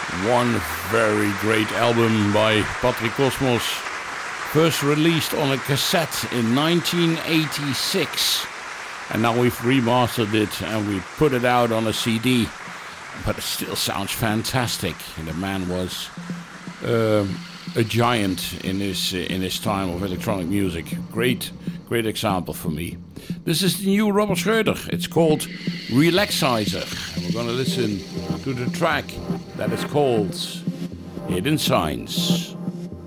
One very great album by Patrick Cosmos, first released on a cassette in 1986, and now we've remastered it and we put it out on a CD, but it still sounds fantastic. The man was a giant in his time of electronic music. Great example for me. This is the new Robert Schröder. It's called Relaxizer, and we're going to listen to the track that is called Hidden Signs.